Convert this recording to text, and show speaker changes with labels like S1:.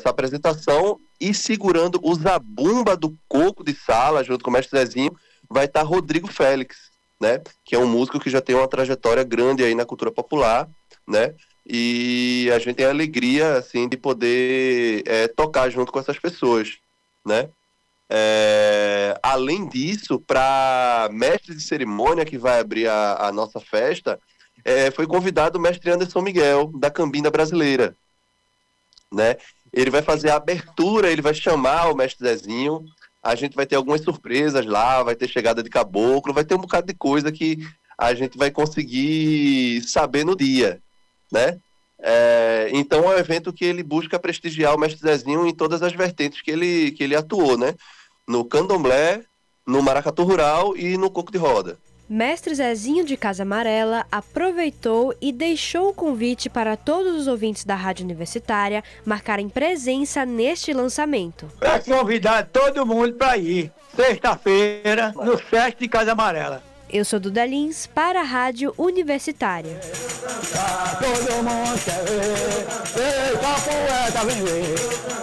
S1: essa apresentação, e segurando o zabumba do coco de sala, junto com o mestre Zezinho, vai estar Rodrigo Félix, né? Que é um músico que já tem uma trajetória grande aí na cultura popular, né? E a gente tem a alegria, assim, de poder tocar junto com essas pessoas, né? Além disso, para mestre de cerimônia que vai abrir a nossa festa, foi convidado o mestre Anderson Miguel, da Cambinda Brasileira, né? Ele vai fazer a abertura, ele vai chamar o mestre Zezinho, a gente vai ter algumas surpresas lá, vai ter chegada de caboclo, vai ter um bocado de coisa que a gente vai conseguir saber no dia, né? Então é um evento que ele busca prestigiar o mestre Zezinho em todas as vertentes que ele atuou, né? No candomblé, no maracatu rural e no coco de roda.
S2: Mestre Zezinho de Casa Amarela aproveitou e deixou o convite para todos os ouvintes da Rádio Universitária marcarem presença neste lançamento.
S3: Para convidar todo mundo para ir, sexta-feira, no Festa de Casa Amarela.
S2: Eu sou Duda Lins para a Rádio Universitária.
S3: Todo mundo quer ver, ei, poeta, vem ver.